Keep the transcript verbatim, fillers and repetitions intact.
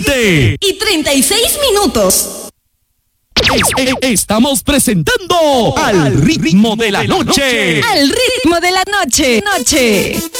veinte y treinta y seis minutos. Es- es- estamos presentando Al Ritmo de la Noche. Al ritmo de la noche. Noche.